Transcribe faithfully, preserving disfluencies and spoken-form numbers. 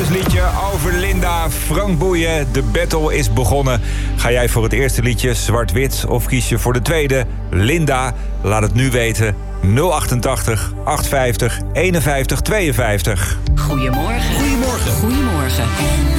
liedje over Linda. Frank Boeien, de battle is begonnen. Ga jij voor het eerste liedje zwart-wit of kies je voor de tweede? Linda, laat het nu weten. nul achtentachtig, achthonderdvijftig, eenenvijftig, tweeënvijftig. Goedemorgen. Goedemorgen. Goedemorgen.